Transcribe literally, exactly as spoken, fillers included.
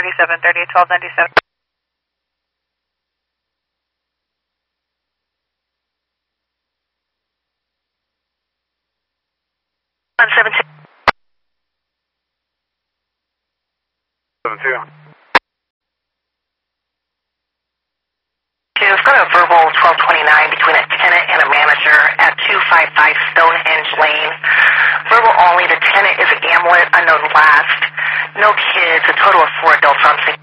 thirty-seven thirty, twelve ninety-seven. one seven two. seven two. We've got a verbal twelve twenty-nine between a tenant and a manager at two fifty-five Stonehenge Lane. Verbal only, the tenant is a Gamlet, unknown last. No kids, a total of four adults on six.